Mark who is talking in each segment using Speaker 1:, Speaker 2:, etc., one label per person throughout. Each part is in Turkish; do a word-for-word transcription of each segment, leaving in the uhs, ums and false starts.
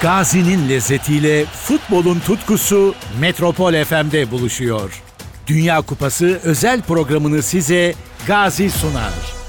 Speaker 1: Gazi'nin lezzetiyle futbolun tutkusu Metropol F M'de buluşuyor. Dünya Kupası özel programını size Gazi sunar.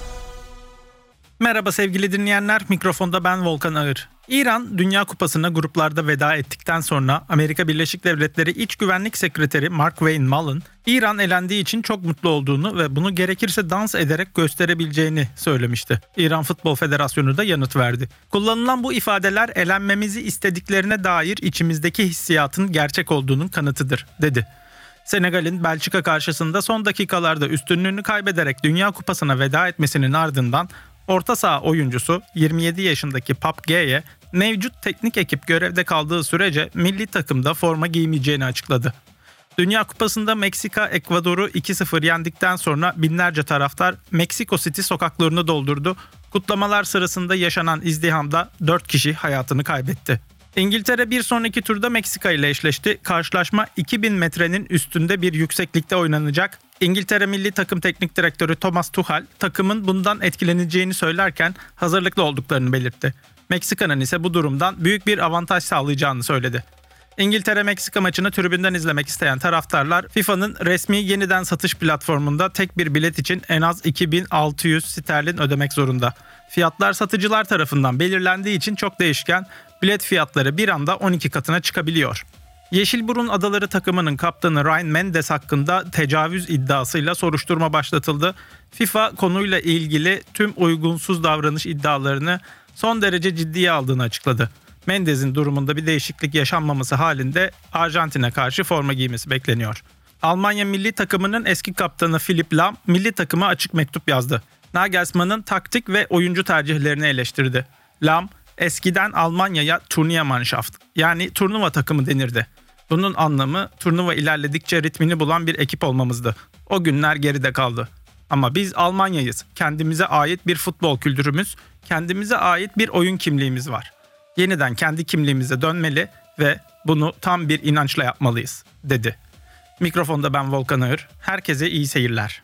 Speaker 2: Merhaba sevgili dinleyenler, mikrofonda ben Volkan Ağır. İran, Dünya Kupası'na gruplarda veda ettikten sonra Amerika Birleşik Devletleri İç Güvenlik Sekreteri Mark Wayne Mullen, İran elendiği için çok mutlu olduğunu ve bunu gerekirse dans ederek gösterebileceğini söylemişti. İran Futbol Federasyonu da yanıt verdi. Kullanılan bu ifadeler elenmemizi istediklerine dair içimizdeki hissiyatın gerçek olduğunun kanıtıdır, dedi. Senegal'in Belçika karşısında son dakikalarda üstünlüğünü kaybederek Dünya Kupası'na veda etmesinin ardından orta saha oyuncusu yirmi yedi yaşındaki Pape Gueye mevcut teknik ekip görevde kaldığı sürece milli takımda forma giymeyeceğini açıkladı. Dünya Kupası'nda Meksika Ekvador'u iki sıfır yendikten sonra binlerce taraftar Meksiko City sokaklarını doldurdu. Kutlamalar sırasında yaşanan izdihamda dört kişi hayatını kaybetti. İngiltere bir sonraki turda Meksika ile eşleşti. Karşılaşma iki bin metrenin üstünde bir yükseklikte oynanacak. İngiltere Milli Takım Teknik Direktörü Thomas Tuchel takımın bundan etkileneceğini söylerken hazırlıklı olduklarını belirtti. Meksika'nın ise bu durumdan büyük bir avantaj sağlayacağını söyledi. İngiltere-Meksika maçını tribünden izlemek isteyen taraftarlar FIFA'nın resmi yeniden satış platformunda tek bir bilet için en az iki bin altı yüz sterlin ödemek zorunda. Fiyatlar satıcılar tarafından belirlendiği için çok değişken, bilet fiyatları bir anda on iki katına çıkabiliyor. Yeşilburun Adaları takımının kaptanı Ryan Mendes hakkında tecavüz iddiasıyla soruşturma başlatıldı. FIFA konuyla ilgili tüm uygunsuz davranış iddialarını son derece ciddiye aldığını açıkladı. Mendes'in durumunda bir değişiklik yaşanmaması halinde Arjantin'e karşı forma giymesi bekleniyor. Almanya milli takımının eski kaptanı Philipp Lahm milli takıma açık mektup yazdı. Nagelsmann'ın taktik ve oyuncu tercihlerini eleştirdi. Lahm, eskiden Almanya'ya Turniermannschaft yani turnuva takımı denirdi. Bunun anlamı turnuva ilerledikçe ritmini bulan bir ekip olmamızdı. O günler geride kaldı. Ama biz Almanya'yız. Kendimize ait bir futbol kültürümüz, kendimize ait bir oyun kimliğimiz var. Yeniden kendi kimliğimize dönmeli ve bunu tam bir inançla yapmalıyız, dedi. Mikrofonda ben Volkan Ağır. Herkese iyi seyirler.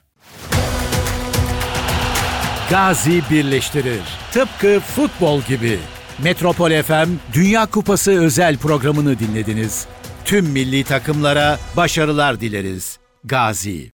Speaker 1: Gazi birleştirir. Tıpkı futbol gibi. Metropol F M Dünya Kupası özel programını dinlediniz. Tüm milli takımlara başarılar dileriz. Gazi.